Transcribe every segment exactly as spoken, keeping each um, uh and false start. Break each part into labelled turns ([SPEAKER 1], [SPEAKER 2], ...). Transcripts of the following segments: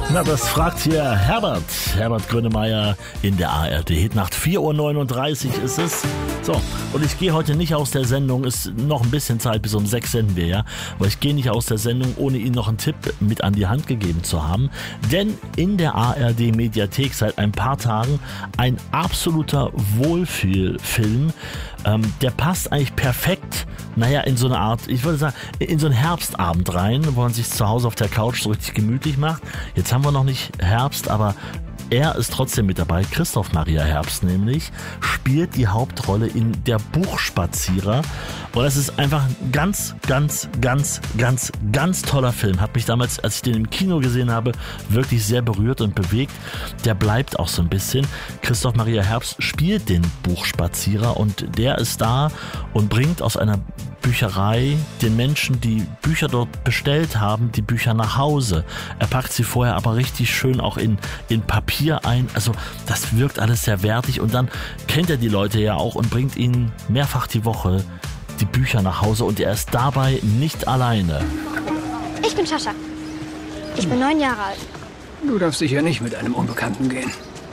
[SPEAKER 1] Na, das fragt hier Herbert. Herbert Grönemeyer in der A R D-Hitnacht. vier Uhr neununddreißig ist es. So, und ich gehe heute nicht aus der Sendung. Ist noch ein bisschen Zeit, bis um sechs senden wir ja. Aber ich gehe nicht aus der Sendung, ohne Ihnen noch einen Tipp mit an die Hand gegeben zu haben. Denn in der A R D-Mediathek seit ein paar Tagen ein absoluter Wohlfühlfilm. Ähm, der passt eigentlich perfekt, naja, in so eine Art, ich würde sagen, in so einen Herbstabend rein, wo man sich zu Hause auf der Couch so richtig gemütlich macht. Jetzt haben wir noch nicht Herbst, aber er ist trotzdem mit dabei. Christoph Maria Herbst nämlich spielt die Hauptrolle in Der Buchspazierer. Und das ist einfach ein ganz, ganz, ganz, ganz, ganz toller Film. Hat mich damals, als ich den im Kino gesehen habe, wirklich sehr berührt und bewegt. Der bleibt auch so ein bisschen. Christoph Maria Herbst spielt den Buchspazierer und der ist da und bringt aus einer Bücherei den Menschen, die Bücher dort bestellt haben, die Bücher nach Hause. Er packt sie vorher aber richtig schön auch in, in Papier ein. Also das wirkt alles sehr wertig und dann kennt er die Leute ja auch und bringt ihnen mehrfach die Woche die Bücher nach Hause und er ist dabei nicht alleine.
[SPEAKER 2] Ich bin Sascha. Ich bin neun Jahre alt.
[SPEAKER 3] Du darfst sicher nicht mit einem Unbekannten gehen.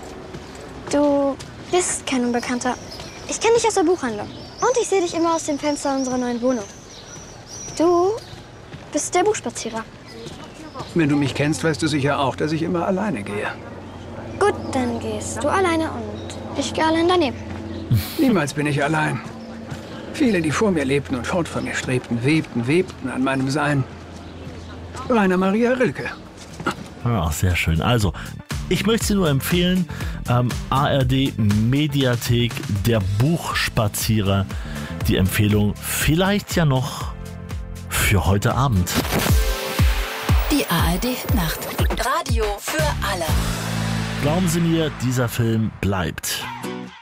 [SPEAKER 2] Du bist kein Unbekannter. Ich kenne dich aus der Buchhandlung. Und ich sehe dich immer aus dem Fenster unserer neuen Wohnung. Du bist der Buchspazierer.
[SPEAKER 3] Wenn du mich kennst, weißt du sicher auch, dass ich immer alleine gehe.
[SPEAKER 2] Gut, dann gehst du alleine und ich gehe allein daneben.
[SPEAKER 3] Niemals bin ich allein. Viele, die vor mir lebten und fort von mir strebten, webten, webten an meinem Sein. Rainer Maria Rilke.
[SPEAKER 1] Ja, sehr schön. Also, ich möchte Sie nur empfehlen, ähm, A R D Mediathek, Der Buchspazierer. Die Empfehlung vielleicht ja noch für heute Abend.
[SPEAKER 4] Die A R D-Nacht. Radio für alle.
[SPEAKER 1] Glauben Sie mir, dieser Film bleibt.